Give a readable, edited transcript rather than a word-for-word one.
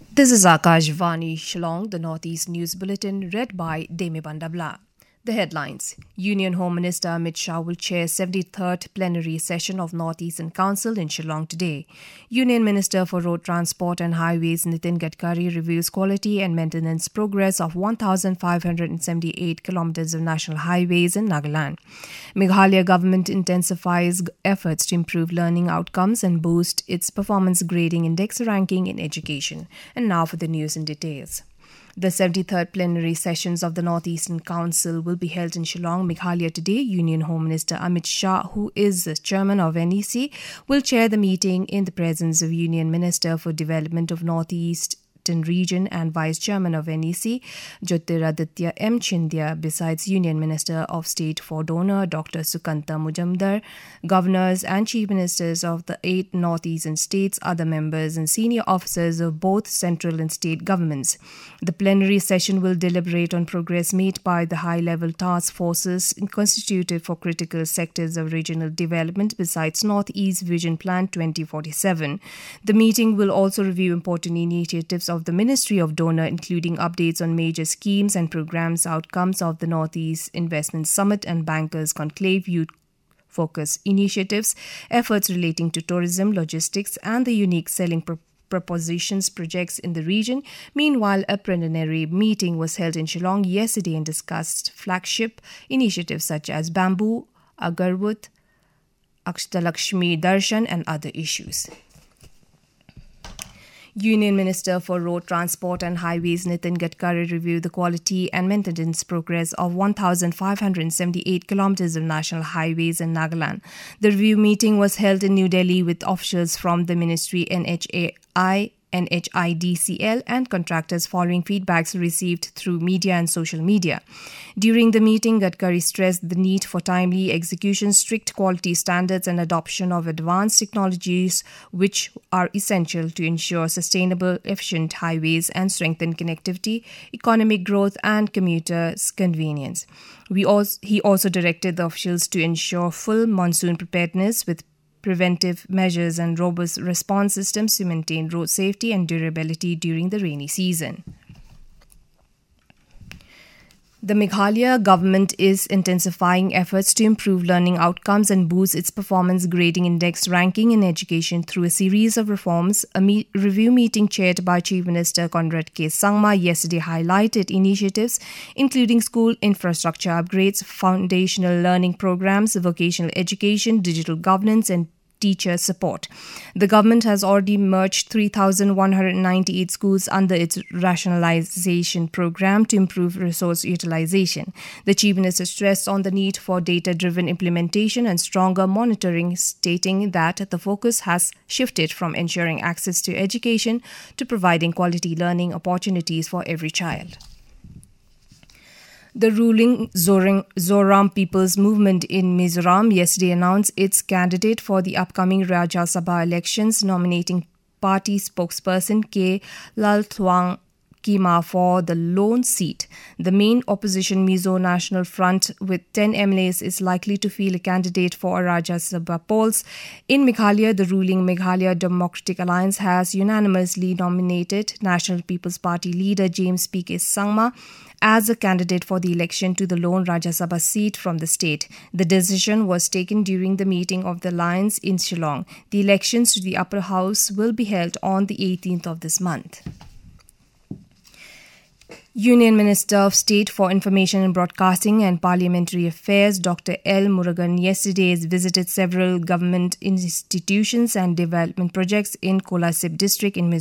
This is Akashvani Shillong, the Northeast News Bulletin, read by Demi Bandabla. The headlines. Union Home Minister Amit Shah will chair 73rd plenary session of Northeastern Council in Shillong today. Union Minister for Road Transport and Highways Nitin Gadkari reviews quality and maintenance progress of 1,578 kilometers of national highways in Nagaland. Meghalaya government intensifies efforts to improve learning outcomes and boost its performance grading index ranking in education. And now for the news in details. The 73rd plenary sessions of the Northeastern Council will be held in Shillong, Meghalaya today. Union Home Minister Amit Shah, who is the chairman of NEC, will chair the meeting in the presence of Union Minister for Development of Northeast Region and Vice Chairman of NEC, Jyotiraditya M. Chindia, besides Union Minister of State for Donor, Dr. Sukanta Mujumdar, governors and chief ministers of the 8 northeastern states, other members and senior officers of both central and state governments. The plenary session will deliberate on progress made by the high-level task forces constituted for critical sectors of regional development besides Northeast Vision Plan 2047. The meeting will also review important initiatives of the Ministry of Donor, including updates on major schemes and programs, outcomes of the Northeast Investment Summit and Bankers Conclave, youth focus initiatives, efforts relating to tourism, logistics, and the unique selling propositions projects in the region. Meanwhile, a preliminary meeting was held in Shillong yesterday and discussed flagship initiatives such as bamboo, agarwood, Akshalakshmi Darshan, and other issues. Union Minister for Road Transport and Highways Nitin Gadkari reviewed the quality and maintenance progress of 1,578 kilometers of national highways in Nagaland. The review meeting was held in New Delhi with officials from the Ministry, NHAI, NHIDCL and contractors following feedbacks received through media and social media. During the meeting, Gadkari stressed the need for timely execution, strict quality standards and adoption of advanced technologies which are essential to ensure sustainable, efficient highways and strengthen connectivity, economic growth and commuters' convenience. He also directed the officials to ensure full monsoon preparedness with preventive measures and robust response systems to maintain road safety and durability during the rainy season. The Meghalaya government is intensifying efforts to improve learning outcomes and boost its performance grading index ranking in education through a series of reforms. A review meeting chaired by Chief Minister Conrad K. Sangma yesterday highlighted initiatives including school infrastructure upgrades, foundational learning programs, vocational education, digital governance and teacher support. The government has already merged 3,198 schools under its rationalization program to improve resource utilization. The Chief Minister stressed on the need for data-driven implementation and stronger monitoring, stating that the focus has shifted from ensuring access to education to providing quality learning opportunities for every child. The ruling Zoram People's Movement in Mizoram yesterday announced its candidate for the upcoming Rajya Sabha elections, nominating party spokesperson K. Lalthuang Kima for the lone seat. The main opposition Mizo National Front with 10 MLAs is likely to field a candidate for a Rajya Sabha polls. In Meghalaya, the ruling Meghalaya Democratic Alliance has unanimously nominated National People's Party leader James P.K. Sangma as a candidate for the election to the lone Rajya Sabha seat from the state. The decision was taken during the meeting of the alliance in Shillong. The elections to the upper house will be held on the 18th of this month. Union Minister of State for Information and Broadcasting and Parliamentary Affairs Dr. L. Murugan yesterday visited several government institutions and development projects in Kolasip district in Mizoram.